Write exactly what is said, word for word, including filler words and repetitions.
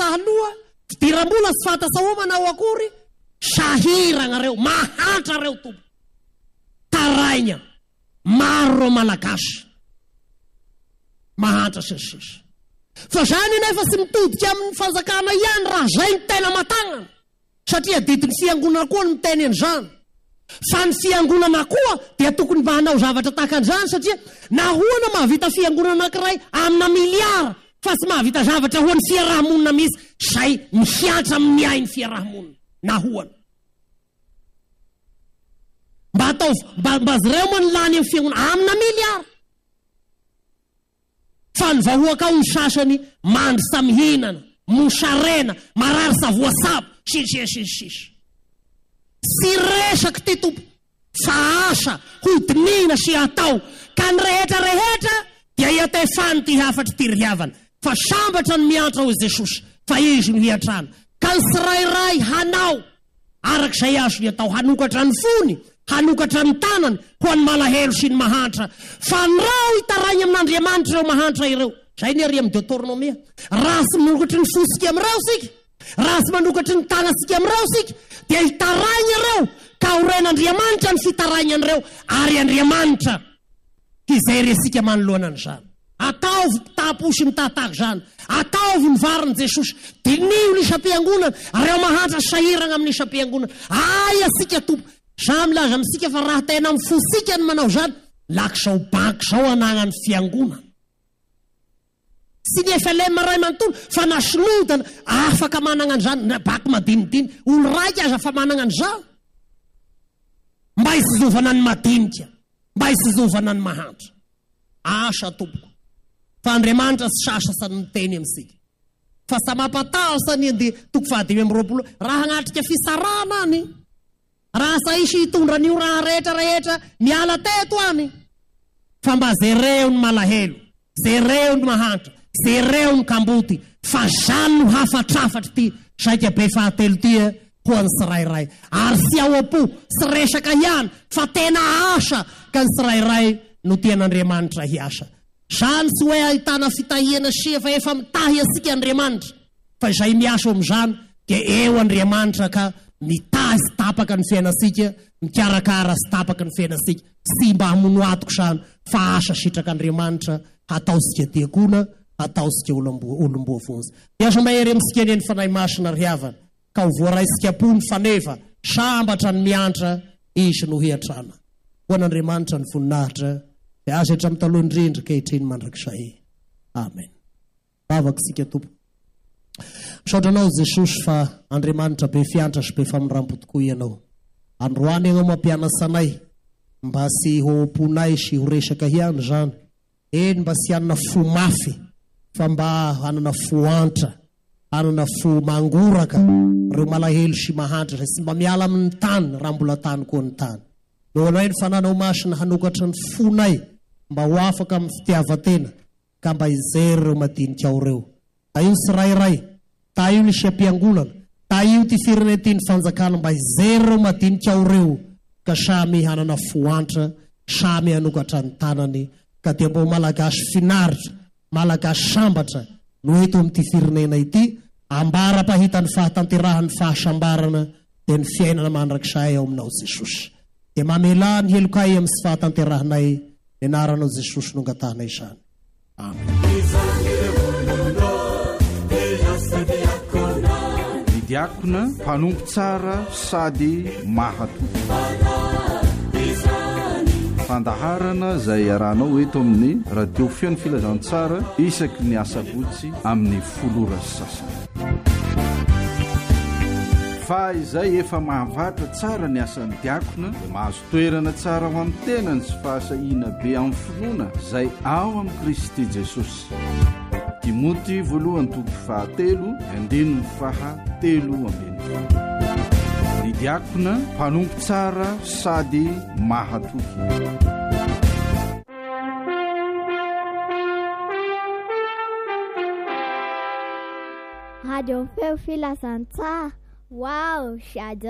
taloha, fidiram-bola sy fahatasahomana ao akory, sahiragna reo, mahatra reo tompo. Taraigna, maro reo malagasy. Mahatra sesisesa. Fa zany nefa sy mitodika amin'ny fanjakana ihany raha zay ny tena matagnana. Satria didiny fiangonana koa ny miteny an'izany. Fa ny fiangonana koa dia tokony mba hanao zavatra tahaka an'izany satria nahoana mahavita fiangonana anankiray amina miliara fa tsy mahavita zavatra ho an'ny fiarahamonina misy zay mihiatra amin'ny ain'ny fiarahamonina. Nahoana. Mba atao mba azy ireo moa ny lany amin'ny fiangonana amina miliara. Fa ny vahoaka ny sasany mandry samihinana, mosarena, marary sa voasabo, sisisisisisa. Sy resaky ty tompo fa asa hodinina sy atao ka ny rehetra rehetra dia iatefany ty hafatra ty rihavana fa sambatra ny miantra ho Jesosy fa izy no hiatrana ka ny tsirairay hanao arak'izay azo ny atao hanokatra ny fony, hanokatra ny tanany ho an'ny malahelo sy ny mahantra fa nirao hitaraigny amin'Andriamanitra ireo mahantra ireo. Zay ny ary amin'ny Deutéronomia. Raha sy manokatra ny fosika amin'ireo sika, raha sy manokatra ny tanasika amin'ireo sika dia hitaraigny ireo ka horen'Andriamanitra ny fitaraigny ary Andriamanitra hizery asika manoloana an'izany. Ataovy taposy mitataka zany, ataovy ny variny Jesosy, dinio ny isam-piangonana, ireo mahantra sahiragna amin'ny isam-piangonana. Ay asika tompo, za milaza amintsika fa raha tena mifosika ny manao zany, lakizao banky zao anagnany fiangonana. Sy ny efa le maray manontolo fa nasolodana afaka manana an'izany baky madinidiny olo raiky aza fa manana an'izany. Mba hisizovana ny madinika, mba hisizovana ny mahantra. Asa tompoko. Fa Andriamanitra sy sasa sany miteny amintsika. Fa sa mampatao sany dia toko fahadimy amby roapolo raha hanatrika fisarana any. Raha sa isy hitondra an'io raha rehetra rehetra miala teto any. Fa mba zereo ny malahelo, zereo ny mahantra, zereo ny kamboty, fa zany no hafatrafatra ty saika be fahatelo ty ho an'ny tsirairay. Ary sy ao apo, sy resaka ihany, fa tena asa ka ny tsirairay no tian'Andriamanitra hiasa. Zany tsy hoe ahitana fitahiana sy efa efa mitahy asika Andriamanitra, fa izay miasa amin'izany dia eo Andriamanitra ka mitahy sy tapaka ny fiainasika, mikarakara sy tapaka ny fiainasika, sy mba hamono atoko zany fa asa sitraka Andriamanitra hatao sika diakona, hatao sika olom-boa fonza. Miasa mahery amintsika eny fanahy masina rihavana ka ho voaraisika pony fanefa sambatra ny miantra izy no hiatrana. Ho an'Andriamanitra ny voninahitra dia aza hatramin'ny taloha indrindra kehitriny mandrakizay. Amen. Vavaka sika tompo. Misaotranao Jesosy fa Andriamanitra be fiantra sy be faminrampo tokoa ianao. Androany ianao mampianasanay mba sy ho ponay sy ho resaka hiany zany. Eny mba sy hanana fo mafy fa mba hanana fo antra, hanana fo mangoraka reo malahelo sy mahantra sy mba miala amin'ny tany raha mbola tany koa ny tany. Noho anay ny fananao masina hanokatra ny fonay mba ho afaka amin'ny fitiavatena ka mba hizery reo madinika ao reo. Ta io tsirairay, ta io ny isam-piangonana, ta io ty firenena ty ny fanjakana mba hizery reo madinika ao reo ka samy hanana fo antra, samy hanokatra ny tanany ka dia mba malagasy finaritra, malagasy sambatra no eto amin'ity firenena ity, ambara-pahitany fahatanterahan'ny fahasambarana dia ny fiainana mandrakizay ao aminao Jesosy. Dia mamela ny helokay amin'ny sy fahatanterahanay ny anaranao Jesosy no angatanay izany. Amen. Ny diakona mpanompo tsara sady mahatoky. Fandaharana izay arahanao eto amin'ny radio feon'ny filazantsara isaky ny asabotsy amin'ny folora sasany. Fa izay efa mahavatra tsara ny asan'ny diakona, mahazo toerana tsara ho amin'ny tenany sy fahasahiana be amin'ny finoana izay ao amin'ny Kristy Jesosy. Timoty voalohany toko fahatelo andininy fahatelo ambiny. Ny diakona mpanompo tsara sady mahatoky. Radio Feo Filazantsara. Wow,